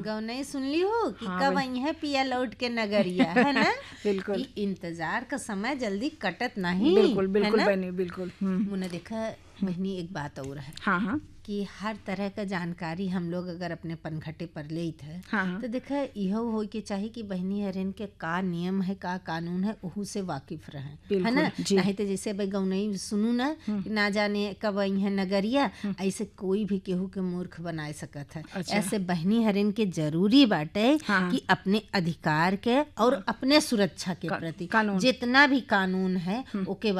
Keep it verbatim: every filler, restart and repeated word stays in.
गौनई सुन ली हो कि हाँ, कब बिल- आई है पिया लौट के नगरिया, है ना। बिल्कुल ई इंतजार का समय जल्दी कटत नहीं, बिल्कुल है बिल्कुल ना। बहनी बिल्कुल। हम्म, मुने देखा बहनी एक बात और है हाँ हाँ कि हर तरह का जानकारी हम लोग अगर अपने पनघटे पर लेत है हाँ हाँ तो देखा यह हो के चाहे कि बहनी हरेन के का नियम है का कानून है ओहू से वाकिफ रहे, है बिल्कुल, ना। जी। नहीं तो जैसे भाई गौनई सुनू ना कि ना जाने कब आई है नगरिया, ऐसे कोई भी केहू के मूर्ख बनाए सकत है। अच्छा। ऐसे बहनी हरेन के जरूरी बाटे हाँ। कि अपने अधिकार के और अपने सुरक्षा के का- प्रति कानून। जितना भी कानून है ओके